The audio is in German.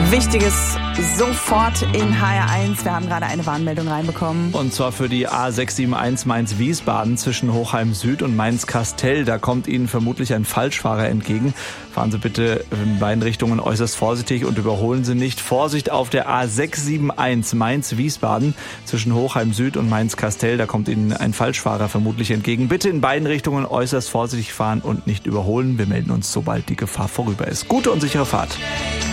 Wichtiges sofort in HR1. Wir haben gerade eine Warnmeldung reinbekommen. Und zwar für die A671 Mainz-Wiesbaden zwischen Hochheim Süd und Mainz-Kastel. Da kommt Ihnen vermutlich ein Falschfahrer entgegen. Fahren Sie bitte in beiden Richtungen äußerst vorsichtig und überholen Sie nicht. Vorsicht auf der A671 Mainz-Wiesbaden zwischen Hochheim Süd und Mainz-Kastel. Da kommt Ihnen ein Falschfahrer vermutlich entgegen. Bitte in beiden Richtungen äußerst vorsichtig fahren und nicht überholen. Wir melden uns, sobald die Gefahr vorüber ist. Gute und sichere Fahrt.